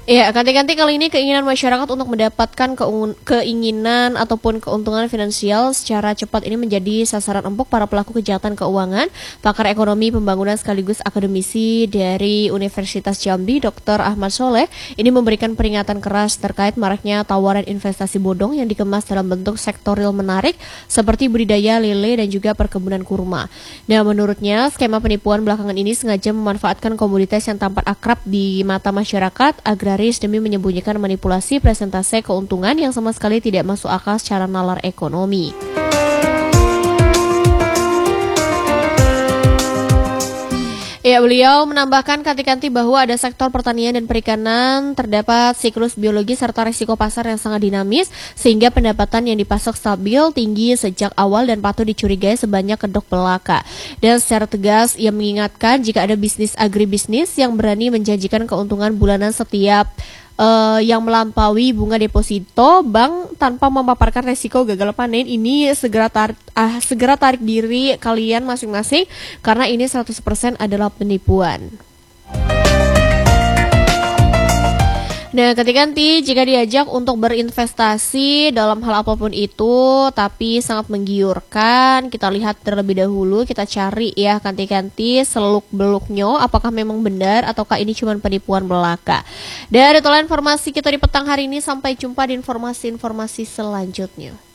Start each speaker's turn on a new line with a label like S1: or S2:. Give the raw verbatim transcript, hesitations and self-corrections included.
S1: Ya, ganti-ganti kali ini keinginan masyarakat untuk mendapatkan keungun- keinginan ataupun keuntungan finansial secara cepat ini menjadi sasaran empuk para pelaku kejahatan keuangan. Pakar ekonomi pembangunan sekaligus akademisi dari Universitas Jambi, dokter Ahmad Soleh, ini memberikan peringatan keras terkait maraknya tawaran investasi bodong yang dikemas dalam bentuk sektorial menarik seperti budidaya lele dan juga perkebunan kurma. Nah, menurutnya skema penipuan belakangan ini sengaja memanfaatkan komoditas yang tampak akrab di mata masyarakat agar demi menyembunyikan manipulasi presentase keuntungan yang sama sekali tidak masuk akal secara nalar ekonomi. Ya, beliau menambahkan kanti-kanti bahwa ada sektor pertanian dan perikanan, terdapat siklus biologi serta risiko pasar yang sangat dinamis, sehingga pendapatan yang dipasok stabil, tinggi sejak awal dan patut dicurigai sebanyak kedok belaka. Dan secara tegas, ia mengingatkan jika ada bisnis agribisnis yang berani menjanjikan keuntungan bulanan setiap Uh, yang melampaui bunga deposito bank tanpa memaparkan resiko gagal panen, ini segera tarik, ah, segera tarik diri kalian masing-masing karena ini seratus persen adalah penipuan. Nah, ganti-ganti jika diajak untuk berinvestasi dalam hal apapun itu, tapi sangat menggiurkan, kita lihat terlebih dahulu, kita cari ya ganti-ganti seluk-beluknya, apakah memang benar ataukah ini cuma penipuan belaka. Dan itulah informasi kita di petang hari ini, sampai jumpa di informasi-informasi selanjutnya.